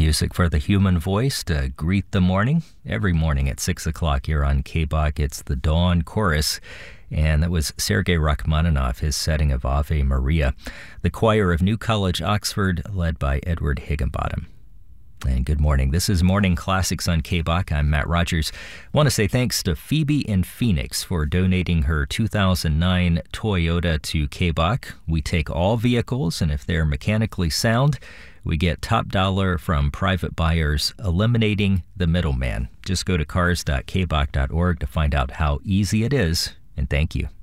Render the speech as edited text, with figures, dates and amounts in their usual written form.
music for the human voice to greet the morning. Every morning at 6 o'clock here on KBOK, it's the Dawn Chorus. And that was Sergei Rachmaninoff, his setting of Ave Maria. The choir of New College, Oxford, led by Edward Higginbottom. And good morning. This is Morning Classics on KBOK. I'm Matt Rogers. I want to say thanks to Phoebe in Phoenix for donating her 2009 Toyota to KBOK. We take all vehicles, and if they're mechanically sound, we get top dollar from private buyers, eliminating the middleman. Just go to cars.kbok.org to find out how easy it is, and thank you.